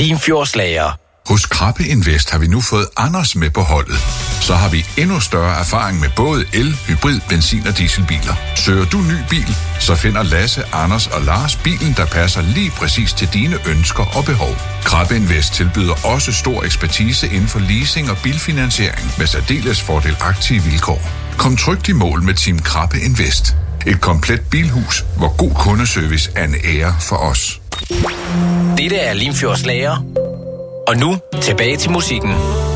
Limfjordslager. Hos Krabbe Invest har vi nu fået Anders med på holdet. Så har vi endnu større erfaring med både el, hybrid, benzin- og dieselbiler. Søger du ny bil, så finder Lasse, Anders og Lars bilen, der passer lige præcis til dine ønsker og behov. Krabbe Invest tilbyder også stor ekspertise inden for leasing og bilfinansiering med særdeles fordelagtige vilkår. Kom trygt i mål med Team Krabbe Invest. Et komplet bilhus, hvor god kundeservice er en ære for os. Dette er Limfjordslager. Og nu tilbage til musikken.